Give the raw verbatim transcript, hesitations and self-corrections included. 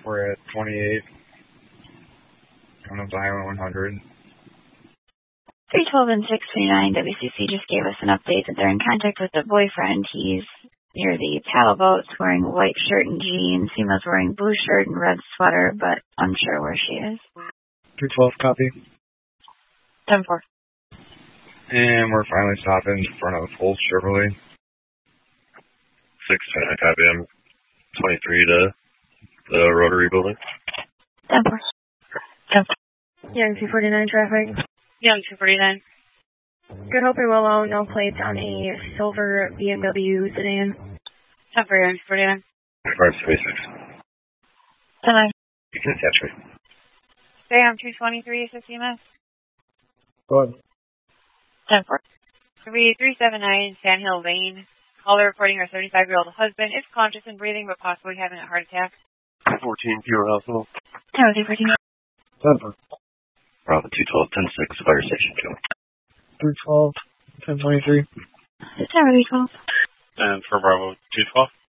We're at twenty-eight. Going up to Highway one hundred. three twelve and six twenty-nine, W C C just gave us an update that they're in contact with the boyfriend. He's near the paddle boats wearing a white shirt and jeans. Female's wearing blue shirt and red sweater, but unsure where she is. three twelve, copy. ten four. And we're finally stopping in front of the full Chevrolet. six twenty-nine, copy. I'm twenty-three to the Rotary Building. ten four. ten four. Young two forty-nine traffic. Young two forty-nine. Good Hope and Willow, no plates on a silver B M W sedan. ten four, Young two forty-nine. five seventy-six. ten nine. You can attach me. Sam two twenty-three, fifty miles. Go ahead. ten four. three seven nine, Sand Hill Lane. Caller reporting her thirty-five-year-old husband is conscious and breathing, but possibly having a heart attack. fourteen, Pure Hospital. ten fourteen. ten four. Bravo two twelve, ten six, fire station two. three twelve, ten twenty-three. ten twelve. And for Bravo two twelve.